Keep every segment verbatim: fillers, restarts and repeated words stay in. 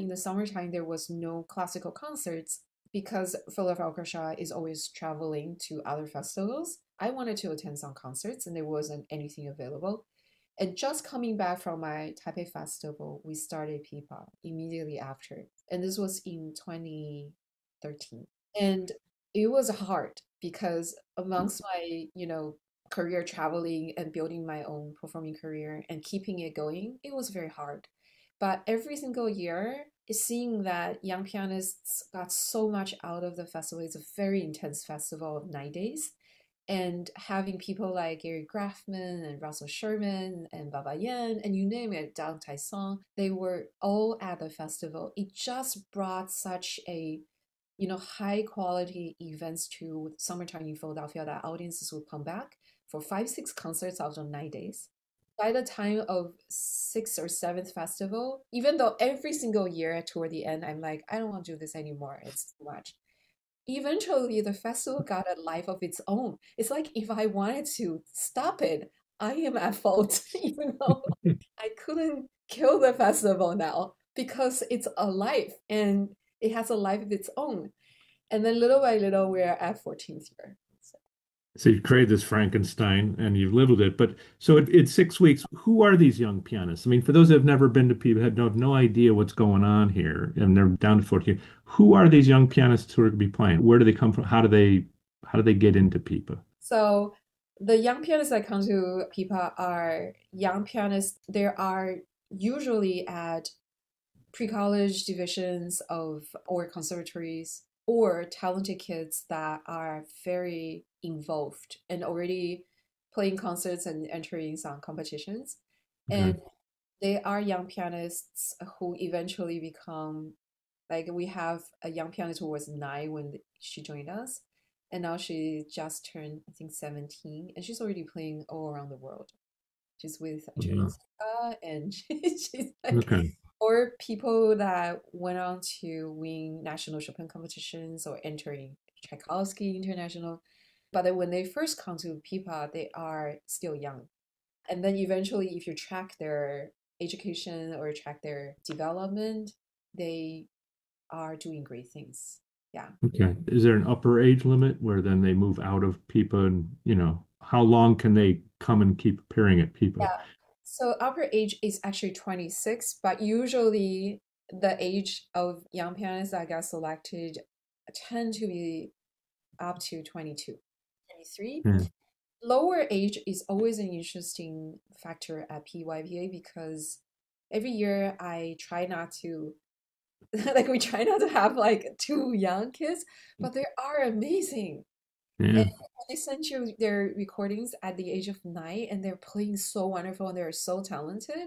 the summertime there was no classical concerts because Philadelphia Orchestra is always traveling to other festivals. I wanted to attend some concerts and there wasn't anything available. And just coming back from my Taipei festival, we started Pipa immediately after. And this was in twenty thirteen. And it was hard because amongst my, you know, career traveling and building my own performing career and keeping it going, it was very hard. But every single year, is seeing that young pianists got so much out of the festival. It's a very intense festival of nine days. And having people like Gary Graffman and Russell Sherman and Baba Yan and you name it, Dang Tai Song, they were all at the festival. It just brought such a you know high quality events to summertime in Philadelphia that audiences would come back for five, six concerts out of nine days. By the time of sixth or seventh festival, even though every single year toward the end, I'm like, I don't want to do this anymore. It's too much. Eventually, the festival got a life of its own. It's like if I wanted to stop it, I am at fault, even though I couldn't kill the festival now because it's alive and it has a life of its own. And then little by little, we're at fourteenth year. So, So you've created this Frankenstein and you've lived with it. But so it, it's six weeks. Who are these young pianists? I mean, for those that have never been to people, have no, have no idea what's going on here, and they're down to fourteen. Who are these young pianists who are going to be playing? Where do they come from? How do they how do they get into Pipa? so the young pianists that come to Pipa are young pianists. There are usually at pre-college divisions of or conservatories or talented kids that are very involved and already playing concerts and entering some competitions. Okay. And they are young pianists who eventually become like we have a young pianist who was nine when she joined us. And now she just turned, I think, seventeen, and she's already playing all around the world. She's with Mhm. Julian Ska, and she's like, Okay. or people that went on to win national Chopin competitions or entering Tchaikovsky International. But then when they first come to Pipa, they are still young. And then eventually, if you track their education or track their development, they are doing great things. Yeah. Okay. Is there an upper age limit where then they move out of Pipa and, you know, how long can they come and keep appearing at Pipa? Yeah. So upper age is actually twenty-six, but usually the age of young pianists that got selected tend to be up to twenty-two, twenty-three. Yeah. Lower age is always an interesting factor at P Y P A because every year I try not to like we try not to have like too young kids, but they are amazing. And Yeah. they send you their recordings at the age of nine and they're playing so wonderful and they're so talented.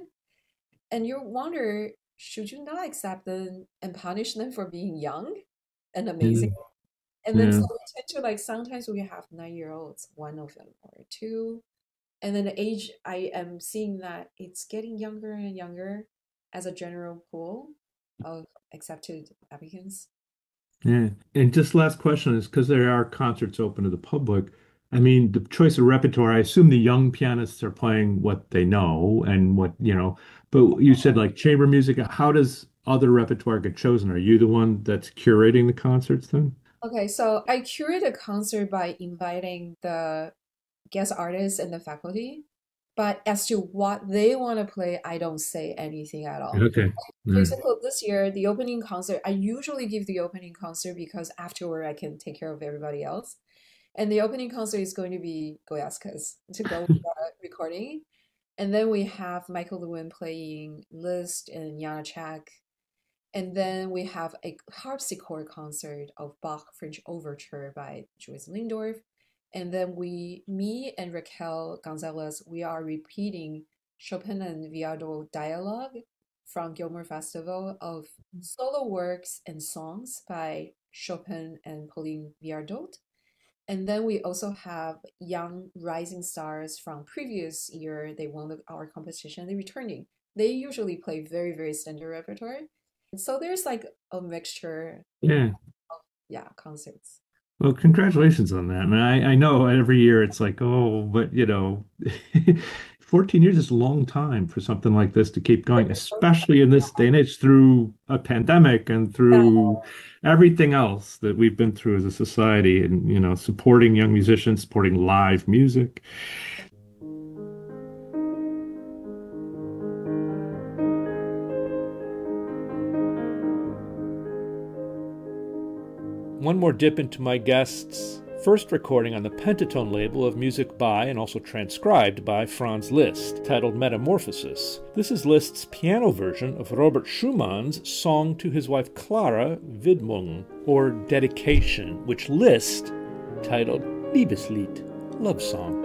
And you wonder, should you not accept them and punish them for being young and amazing? Yeah. And then so Yeah. we tend to like sometimes we have nine year olds, one of them or two. And then the age I am seeing that it's getting younger and younger as a general pool of accepted applicants. Yeah. And just last question is because there are concerts open to the public. I mean, the choice of repertoire, I assume the young pianists are playing what they know and what, you know, but you said like chamber music. How does other repertoire get chosen? Are you the one that's curating the concerts then? Okay, so I curate a concert by inviting the guest artists and the faculty, but as to what they want to play, I don't say anything at all. Okay. For Yeah. example, this year, the opening concert, I usually give the opening concert because afterward I can take care of everybody else. And the opening concert is going to be Goyaskas to go with the recording. And then we have Michael Lewin playing Liszt and Janacek. And then we have a harpsichord concert of Bach French Overture by Joyce Lindorf. And then we, me and Raquel Gonzalez, we are repeating Chopin and Viardot dialogue from Gilmour Festival of solo works and songs by Chopin and Pauline Viardot. And then we also have young rising stars from previous year. They won the, our competition. They're returning. They usually play very, very standard repertoire. So there's like a mixture, Yeah. yeah, concerts. Well, congratulations on that. And I, I know every year it's like, oh, but you know, fourteen years is a long time for something like this to keep going, especially in this day and age through a pandemic and through everything else that we've been through as a society and, you know, supporting young musicians, supporting live music. One more dip into my guest's first recording on the Pentatone label of music by and also transcribed by Franz Liszt, titled Metamorphosis. This is Liszt's piano version of Robert Schumann's song to his wife Clara, Widmung, or Dedication, which Liszt titled Liebeslied, Love Song.